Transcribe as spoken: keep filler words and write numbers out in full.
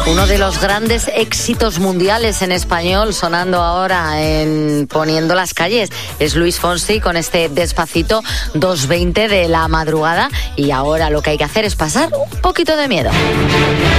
Uno de los grandes éxitos mundiales en español sonando ahora en Poniendo las calles es Luis Fonsi con este Despacito dos veinte de la madrugada, y ahora lo que hay que hacer es pasar un poquito de miedo.